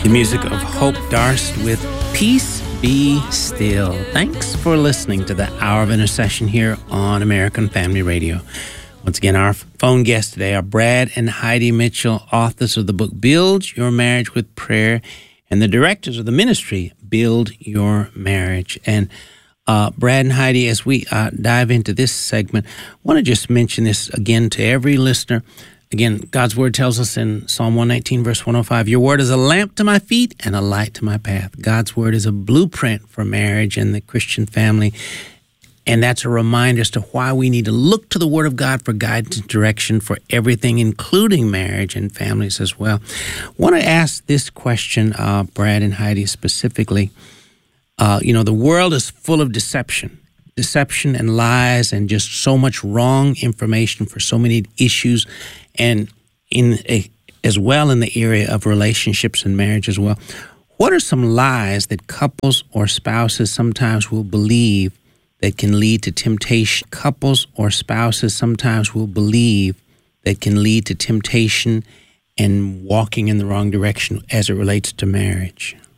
The music of Hope Darst with Peace Be Still. Thanks for listening to the Hour of Intercession here on American Family Radio. Once again, our phone guests today are Brad and Heidi Mitchell, authors of the book Build Your Marriage with Prayer, and the directors of the ministry Build Your Marriage. And Brad and Heidi, as we dive into this segment, I want to just mention this again to every listener. Again, God's Word tells us in Psalm 119, verse 105, your Word is a lamp to my feet and a light to my path. God's Word is a blueprint for marriage and the Christian family, and that's a reminder as to why we need to look to the Word of God for guidance and direction for everything, including marriage and families as well. I want to ask this question, Brad and Heidi specifically. The world is full of deception and lies and just so much wrong information for so many issues, and as well in the area of relationships and marriage as well. What are some lies that couples or spouses sometimes will believe that can lead to temptation? Couples or spouses sometimes will believe that can lead to temptation and walking in the wrong direction as it relates to marriage.